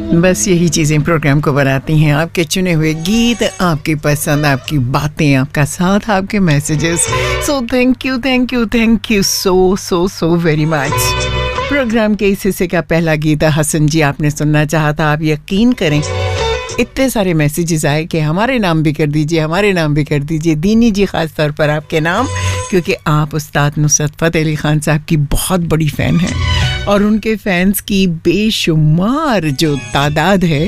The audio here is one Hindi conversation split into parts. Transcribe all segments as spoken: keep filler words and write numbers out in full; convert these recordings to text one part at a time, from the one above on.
बस यही चीज़ें प्रोग्राम को बनाती हैं, आपके चुने हुए गीत, आपकी पसंद, आपकी बातें, आपका साथ, आपके messages. So thank you thank you thank you so so so very much. Programme के इस हिस्से का पहला गीत हसन जी आपने सुनना चाहा था। आप यकीन करें इतने सारे मैसेजेस आए कि हमारे नाम भी कर दीजिए, हमारे नाम भी कर दीजिए। दीनी जी ख़ास तौर पर आपके नाम, क्योंकि आप उस्ताद नुसरत फ़तेह अली ख़ान साहब की बहुत बड़ी फ़ैन हैं और उनके फैंस की बेशुमार जो तादाद है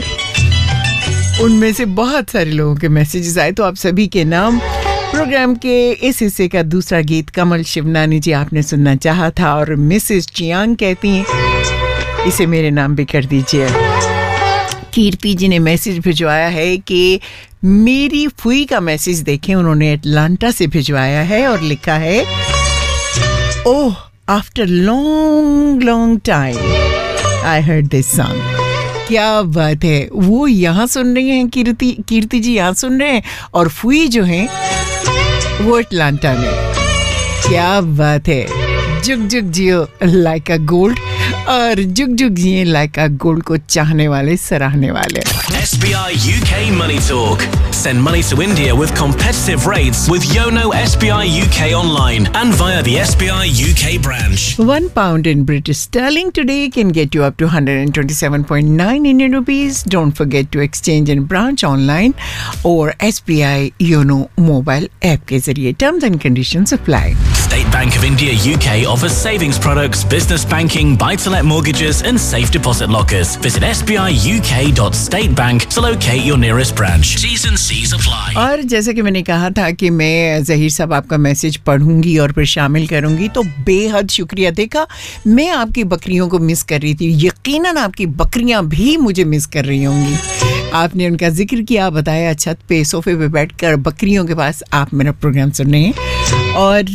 उनमें से बहुत सारे लोगों के मैसेजेस आए। तो आप सभी के नाम प्रोग्राम के इस हिस्से का दूसरा गीत कमल शिवनानी जी आपने सुनना चाहा था और मिसेस चियांग कहती हैं इसे मेरे नाम भी कर दीजिए। कीर्ति जी ने मैसेज भिजवाया है कि मेरी फुई का मैसेज देखें, उन्होंने अटलांटा से भिजवाया है और लिखा है, ओह after long long time I heard this song. क्या बात है, वो यहाँ सुन रही हैं, कीर्ति कीर्ति जी यहाँ सुन रहे हैं और फुई जो हैं वो अटलांटा में। क्या बात है, जुग जुग जियो लाइक अ गोल्ड और जुग जुग जिए लाइक अ गोल्ड को चाहने वाले, सराहने वाले। S B I U K Money Talk. Send money to India with competitive rates with Yono S B I U K online and via the S B I U K branch. One pound in British sterling today can get you up to one hundred twenty-seven point nine Indian rupees. Don't forget to exchange in branch online or S B I Yono mobile app के जरिए. Terms and conditions apply. State Bank of India U K offers savings products, business banking, buy-to-let mortgages and safe deposit lockers. Visit S B I U K dot state bank to locate your nearest branch. T's and C's apply. और जैसे कि मैंने कहा था कि मैं ज़हीर साहब आपका मैसेज पढ़ूंगी और फिर शामिल करूंगी, तो बेहद शुक्रिया। देखा, मैं आपकी बकरियों को मिस कर रही थी, यकीनन आपकी बकरियां भी मुझे मिस कर रही होंगी। आपने उनका जिक्र किया, बताया छत पे सोफे पे बैठकर बकरियों के पास आप मेरा प्रोग्राम सुन रहे हैं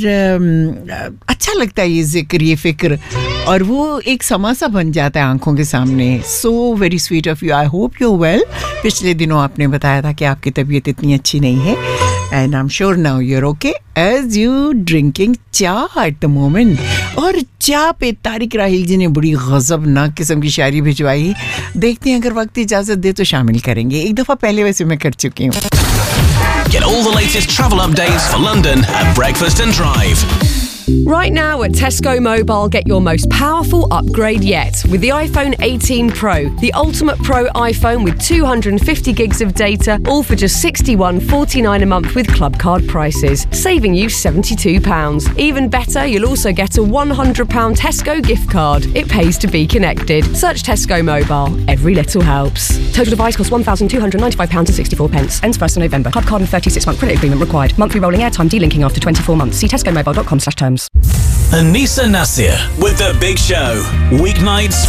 और अच्छा लगता है ये जिक्र, ये फिक्र, और वो एक समा सा बन जाता है आंखों के सामने। So very sweet of you, I hope you well. पिछले दिनों आपने बताया था कि आपकी तबीयत इतनी अच्छी नहीं है and I am sure now you are okay as you drinking चाह एट द मोमेंट। और चाह पे तारिक राहिल जी ने बड़ी गजबनाक किस्म की शायरी भिजवाई, देखते हैं अगर वक्त इजाजत दे तो शामिल करेंगे। एक दफ़ा पहले वैसे मैं कर चुकी हूँ। Get all the latest travel updates for London at Breakfast and Drive. Right now at Tesco Mobile, get your most powerful upgrade yet with the iPhone eighteen Pro, the ultimate Pro iPhone with two hundred fifty gigs of data, all for just sixty-one forty-nine a month with club card prices, saving you seventy-two pounds. Even better, you'll also get a one hundred pounds Tesco gift card. It pays to be connected. Search Tesco Mobile. Every little helps. Total device costs one thousand two hundred ninety-five pounds sixty-four. Ends first of November. Club card and thirty-six month credit agreement required. Monthly rolling airtime delinking after twenty-four months. See tesco mobile dot com slash terms. Anisa Nasir with The Big Show. Weeknights